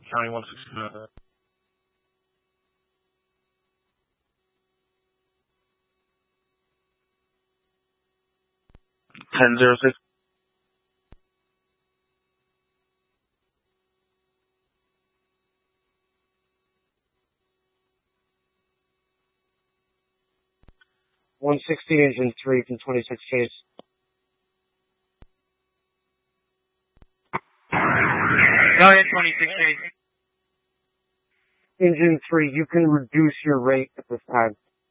County 169. 1006. (160) Engine 3 from 26 case. Go ahead, 26 case. Engine 3, you can reduce your rate at this time.